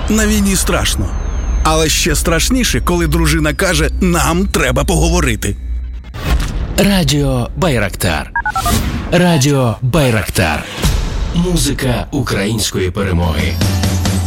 На війні страшно. Але ще страшніше, коли дружина каже, нам треба поговорити. Радіо Байрактар. Радіо Байрактар. Музика української перемоги.